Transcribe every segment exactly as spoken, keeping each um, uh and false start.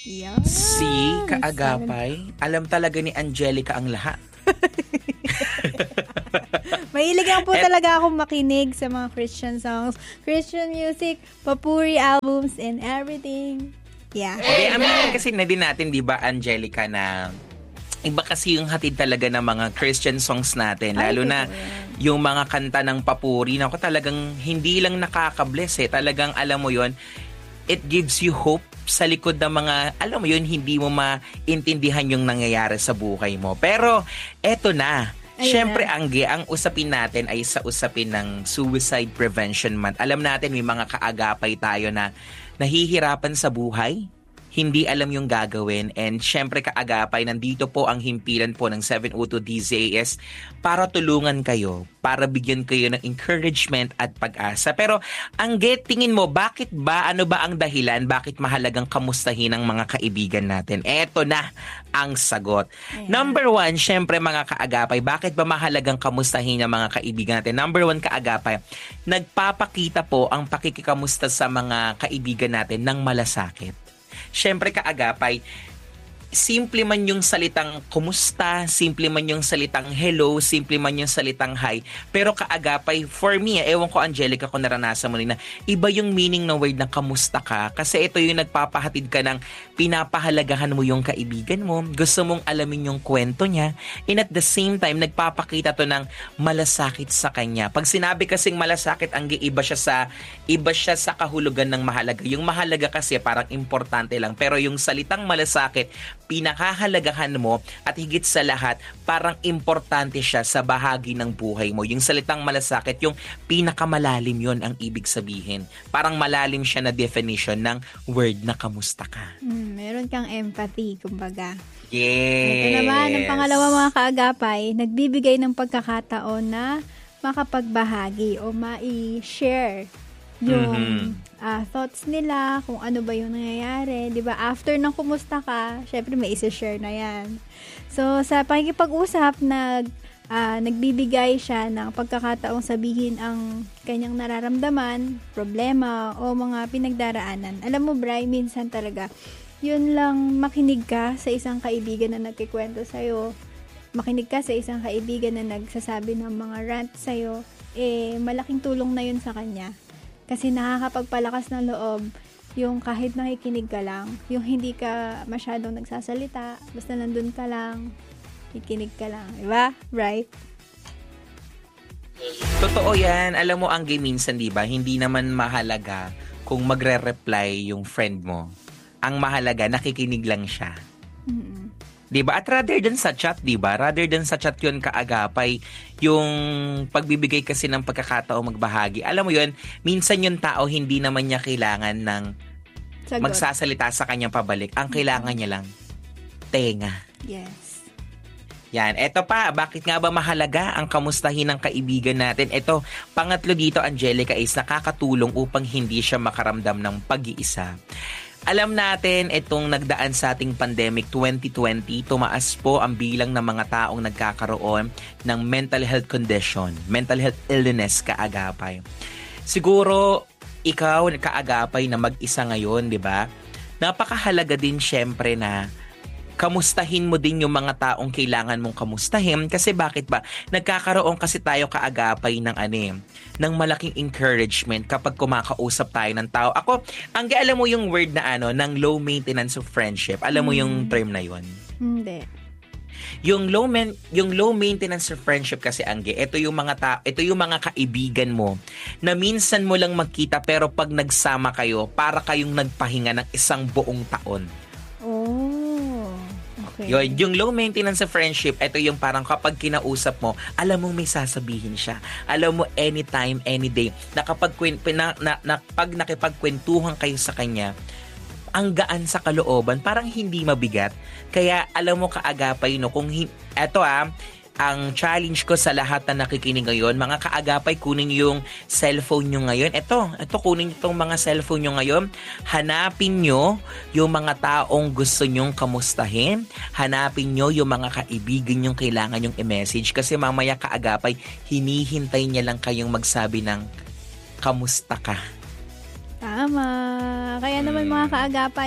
Yan. Si Kaagapay, alam talaga ni Angelica ang lahat. Mahilig lang po Et- talaga akong makinig sa mga Christian songs, Christian music, papuri albums, and everything. Yeah. Okay, amin kasi na din natin, di ba, Angelica, na iba kasi yung hatid talaga ng mga Christian songs natin. Lalo Ay, na yung mga kanta ng papuri. Naku, talagang hindi lang nakaka-bless eh. Talagang alam mo yon, it gives you hope sa likod ng mga, alam mo yun, hindi mo maintindihan yung nangyayari sa buhay mo. Pero, eto na. Ayun Siyempre, na. Angge, ang usapin natin ay sa usapin ng Suicide Prevention Month. Alam natin, may mga kaagapay tayo na nahihirapan sa buhay, hindi alam yung gagawin, and syempre kaagapay, nandito po ang himpilan po ng seven oh two D Z A S para tulungan kayo, para bigyan kayo ng encouragement at pag-asa. Pero Angge, tingin mo, bakit ba, ano ba ang dahilan, bakit mahalagang kamustahin ang mga kaibigan natin? Eto na ang sagot. Ayan. Number one, syempre mga kaagapay, bakit ba mahalagang kamustahin ang mga kaibigan natin? Number one, kaagapay, nagpapakita po ang pakikikamusta sa mga kaibigan natin ng malasakit. Siyempre kaagapay, simple man yung salitang kumusta, simple man yung salitang hello, simple man yung salitang hi, pero kaagapay, for me, ewan ko Angelica kung naranasan mo rin na iba yung meaning ng word na kamusta ka, kasi ito yung nagpapahatid ka ng pinapahalagahan mo yung kaibigan mo, gusto mong alamin yung kwento niya, and at the same time, nagpapakita to ng malasakit sa kanya. Pag sinabi kasing malasakit, ang iba siya sa iba siya sa kahulugan ng mahalaga. Yung mahalaga kasi parang importante lang, pero yung salitang malasakit, pinakahalagahan mo at higit sa lahat, parang importante siya sa bahagi ng buhay mo. Yung salitang malasakit, yung pinakamalalim yon ang ibig sabihin. Parang malalim siya na definition ng word na kamusta ka. Hmm, meron kang empathy, kumbaga. Yes. Ito naman, ang pangalawa mga kaagapay, nagbibigay ng pagkakataon na makapagbahagi o mai-share yung Mhm. ah, thoughts nila, kung ano ba yung nangyayari. Di ba? After ng kumusta ka, syempre may isa-share na yan. So, sa pakikipag-usap, nag, ah, nagbibigay siya ng pagkakataong sabihin ang kanyang nararamdaman, problema, o mga pinagdaraanan. Alam mo, Bri, minsan talaga, yun lang makinig ka sa isang kaibigan na nagkikwento sa'yo, makinig ka sa isang kaibigan na nagsasabi ng mga rant sa'yo, eh, malaking tulong na yun sa kanya. Kasi nakakapagpalakas ng loob yung kahit nakikinig ka lang, yung hindi ka masyadong nagsasalita, basta nandun ka lang, kikinig ka lang. Diba? Right? Totoo yan. Alam mo, Angge, minsan, di ba, hindi naman mahalaga kung magre-reply yung friend mo. Ang mahalaga, nakikinig lang siya. Mm-mm. 'Di ba? At rather than sa chat, 'di ba? Rather than sa chat 'yun kaagapay, yung pagbibigay kasi ng pagkakataong magbahagi. Alam mo 'yun, minsan yung tao hindi naman niya kailangan ng Sagot. magsasalita sa kanyang pabalik. Ang kailangan niya lang tenga. Yes. Yan, eto pa, bakit nga ba mahalaga ang kamustahin ng kaibigan natin? Eto, pangatlo dito, Angelica, is nakakatulong upang hindi siya makaramdam ng pag-iisa. Alam natin, itong nagdaan sa ating pandemic twenty twenty, tumaas po ang bilang ng mga taong nagkakaroon ng mental health condition, mental health illness kaagapay. Siguro, ikaw kaagapay na mag-isa ngayon, di ba? Napakahalaga din syempre na kamustahin mo din yung mga taong kailangan mong kamustahin. Kasi bakit ba? Nagkakaroon kasi tayo kaagapay ng ano eh, ng malaking encouragement kapag kumakausap tayo ng tao. Ako, ang alam mo yung word na ano, ng low maintenance of friendship. Alam mo yung term na yun? Hindi. Yung low man, yung low maintenance of friendship kasi, Angge, ito yung mga ta, ito yung mga kaibigan mo na minsan mo lang magkita pero pag nagsama kayo, para kayong nagpahinga ng isang buong taon. Oh. Okay. Yun, yung low maintenance sa friendship, ito yung parang kapag kinausap mo, alam mo may sasabihin siya. Alam mo anytime, any day, na kapag na, na, na, pag nakipagkwentuhan kayo sa kanya, ang gaan sa kalooban, parang hindi mabigat. Kaya alam mo kaagapay, no, kung hin- eto ah, ang challenge ko sa lahat na nakikinig ngayon, mga kaagapay, kunin yung cellphone nyo ngayon. Ito, ito kunin nyo itong mga cellphone nyo ngayon. Hanapin nyo yung mga taong gusto nyong kamustahin. Hanapin nyo yung mga kaibigan nyong kailangan nyong i-message. Kasi mamaya kaagapay, hinihintay niya lang kayong magsabi ng kamusta ka. Tama. Kaya naman mga kaagapay,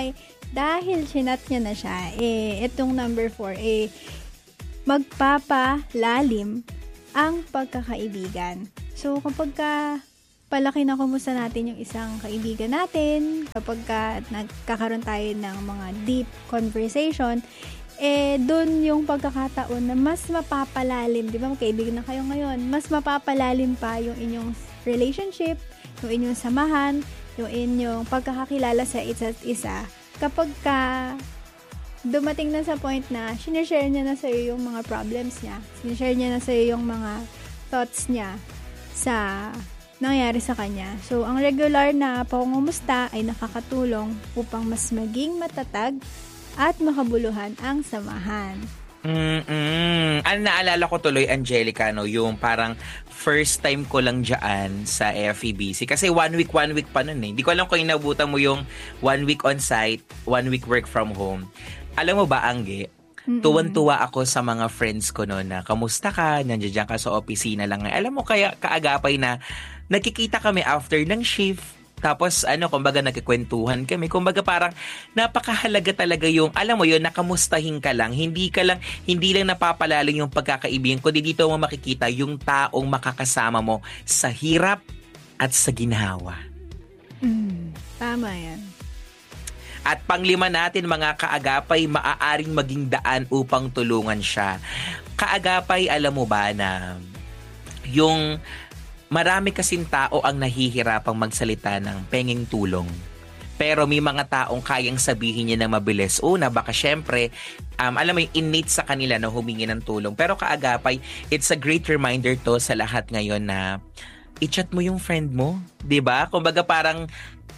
dahil chinat niya na siya, eh, itong number four, eh, magpapalalim ang pagkakaibigan. So, kapag ka palaki na kumusta natin yung isang kaibigan natin, kapag ka nagkakaroon tayo ng mga deep conversation, eh, dun yung pagkakataon na mas mapapalalim, di ba, magkaibigan na kayo ngayon, mas mapapalalim pa yung inyong relationship, yung inyong samahan, yung inyong pagkakakilala sa isa't isa, kapag ka dumating na sa point na sinishare niya na sa'yo yung mga problems niya, sinishare niya na sa'yo yung mga thoughts niya sa nangyari sa kanya. So, ang regular na pangungumusta ay nakakatulong upang mas maging matatag at makabuluhan ang samahan. Mm-mm. Ano, naalala ko tuloy, Angelica, no, yung parang first time ko lang dyan sa F E B C. Kasi one week, one week pa nun eh. Hindi ko alam kung inabutan mo yung one week on-site, one week work from home. Alam mo ba, Angge, mm-mm, tuwan-tuwa ako sa mga friends ko noon na, kamusta ka? Nandiyan ka sa opisina lang. Alam mo, kaya kaagapay na nagkikita kami after ng shift. Tapos, ano, kumbaga nagkikwentuhan kami. Kumbaga parang napakahalaga talaga yung, alam mo yun, nakamustahin ka lang. Hindi ka lang, hindi lang napapalalim yung pagkakaibigan, kundi dito mo makikita yung taong makakasama mo sa hirap at sa ginhawa. Mm, tama yan. At panglima natin, mga kaagapay, maaaring maging daan upang tulungan siya. Kaagapay, alam mo ba na yung marami kasing tao ang nahihirapang magsalita ng pengeng tulong. Pero may mga taong kayang sabihin niya ng mabilis. Una, baka syempre, um, alam mo yung innate sa kanila na humingi ng tulong. Pero kaagapay, it's a great reminder to sa lahat ngayon na i-chat mo yung friend mo. Diba? Kumbaga parang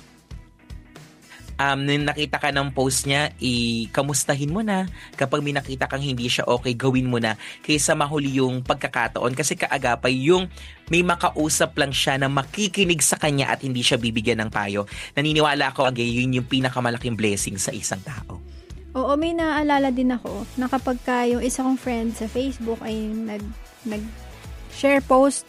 um, nung nakita ka ng post niya, i-kamustahin mo na. Kapag may nakita kang hindi siya okay, gawin mo na. Kaysa mahuli yung pagkakataon. Kasi kaagapay, yung may makausap lang siya na makikinig sa kanya at hindi siya bibigyan ng payo. Naniniwala ako, again, yun yung pinakamalaking blessing sa isang tao. Oo, may naaalala din ako na kapag ka yung isa kong friend sa Facebook ay nag, nag-share post,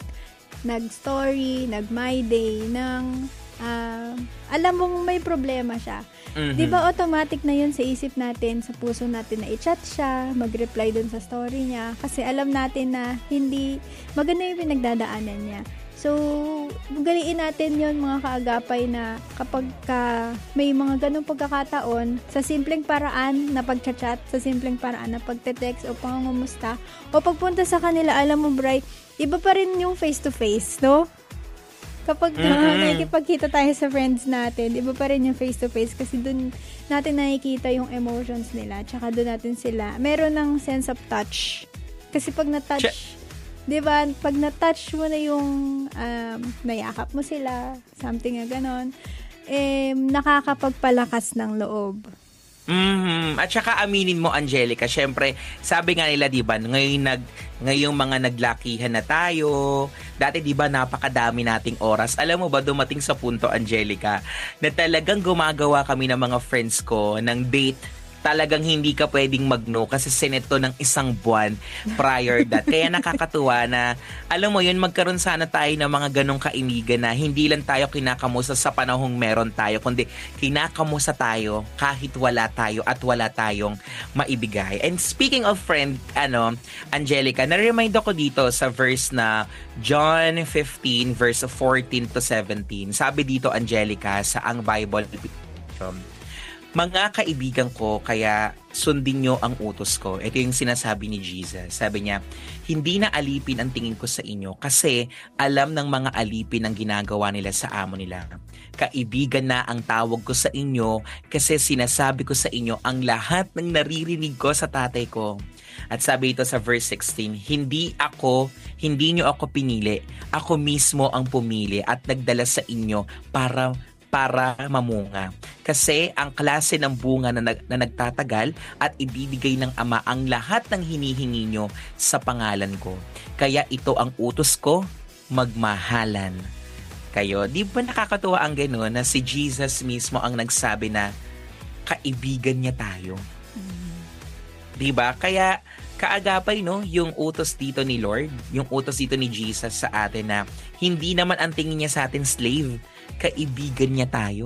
nag-story, nag-my day, ng Uh, alam mong may problema siya. Mm-hmm. Di ba automatic na yun sa isip natin, sa puso natin na i-chat siya, mag-reply dun sa story niya. Kasi alam natin na hindi, maganda yung pinagdadaanan niya. So, galiin natin yun, mga kaagapay, na kapag ka may mga ganong pagkakataon, sa simpleng paraan na pag-chat, sa simpleng paraan na pag-text o pangungumusta, o pagpunta sa kanila, alam mo, Bri, iba pa rin yung face-to-face, no? Kapag mm-hmm. nakikipagkita tayo sa friends natin, iba pa rin yung face-to-face kasi dun natin nakikita yung emotions nila. Tsaka dun natin sila. Meron ng sense of touch. Kasi pag na-touch, Ch- di ba, pag na-touch mo na yung um, nayakap mo sila, something na ganon, eh, nakakapagpalakas ng loob. Mm-hmm. At saka aminin mo, Angelica, syempre, sabi nga nila, di ba, ngayon nag, ngayong mga naglakihan na tayo, dati di ba napakadami nating oras. Alam mo ba, dumating sa punto, Angelica, na talagang gumagawa kami ng mga friends ko ng date. Talagang hindi ka pwedeng mag-no kasi sineto ng isang buwan prior that. Kaya nakakatuwa na, alam mo yun, magkaroon sana tayo ng mga ganong kaibigan na hindi lang tayo kinakamusta sa panahong meron tayo, kundi kinakamusta tayo kahit wala tayo at wala tayong maibigay. And speaking of friend, ano, Angelica, na-remind ako dito sa verse na John fifteen verse fourteen to seventeen. Sabi dito, Angelica, sa Ang Bible, mga kaibigan ko, kaya sundin nyo ang utos ko. Ito yung sinasabi ni Jesus. Sabi niya, hindi na alipin ang tingin ko sa inyo kasi alam ng mga alipin ang ginagawa nila sa amo nila. Kaibigan na ang tawag ko sa inyo kasi sinasabi ko sa inyo ang lahat ng naririnig ko sa tatay ko. At sabi ito sa verse sixteen, hindi ako, hindi nyo ako pinili. Ako mismo ang pumili at nagdala sa inyo para para mamunga. Kasi ang klase ng bunga na, nag, na nagtatagal at ibibigay ng Ama ang lahat ng hinihingi nyo sa pangalan ko. Kaya ito ang utos ko, magmahalan kayo. Di ba nakakatuwa ang gano'n na si Jesus mismo ang nagsabi na kaibigan niya tayo? Mm. Di ba? Kaya kaagapay, no, yung utos dito ni Lord, yung utos dito ni Jesus sa atin na hindi naman ang tingin niya sa atin slave, kaibigan niya tayo.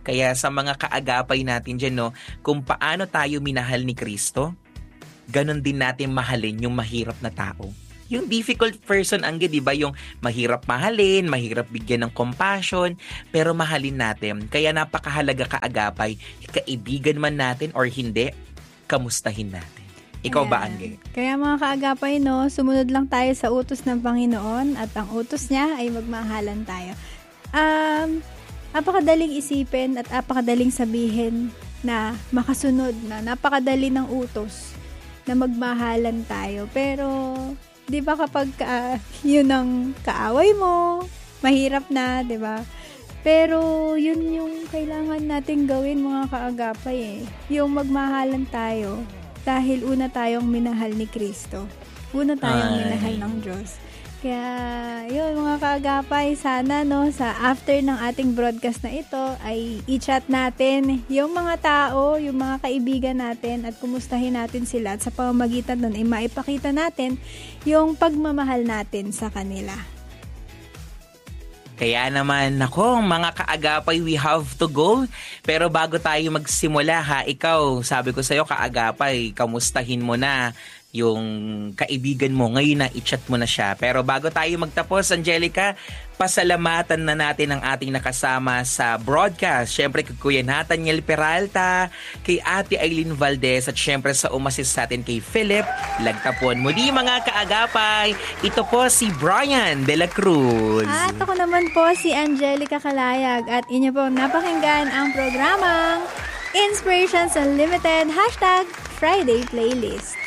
Kaya sa mga kaagapay natin dyan, no, kung paano tayo minahal ni Kristo, ganon din natin mahalin yung mahirap na tao. Yung difficult person, Angge, di ba? Yung mahirap mahalin, mahirap bigyan ng compassion, pero mahalin natin. Kaya napakahalaga kaagapay, kaibigan man natin or hindi, kamustahin natin. Ikaw Ayan. ba, Angge? Kaya mga kaagapay, no, sumunod lang tayo sa utos ng Panginoon at ang utos niya ay magmahalan tayo. Um, napakadaling isipin at napakadaling sabihin na makasunod na napakadali ng utos na magmahalan tayo. Pero, di ba kapag uh, yun ang kaaway mo, mahirap na, di ba? Pero, yun yung kailangan nating gawin mga kaagapay eh. Yung magmahalan tayo dahil una tayong minahal ni Kristo. Una tayong Ay. minahal ng Diyos. Kaya, yun mga kaagapay, sana no, sa after ng ating broadcast na ito, ay i-chat natin yung mga tao, yung mga kaibigan natin at kumustahin natin sila at sa pamamagitan nun, ay maipakita natin yung pagmamahal natin sa kanila. Kaya naman, nako, mga kaagapay, we have to go. Pero bago tayo magsimula ha, ikaw, sabi ko sa'yo, kaagapay, kamustahin mo na yung kaibigan mo. Ngayon na, i-chat mo na siya. Pero bago tayo magtapos, Angelica, pasalamatan na natin ang ating nakasama sa broadcast. Siyempre, kay Kuya Nathaniel Peralta, kay Ate Aileen Valdez, at siyempre sa umasis sa atin kay Philip Lagtapon. Muli mga kaagapay, ito po si Brian De La Cruz. At ako naman po si Angelica Kalayag at inyo po napakinggan ang programang Inspirations Unlimited hashtag Friday Playlist.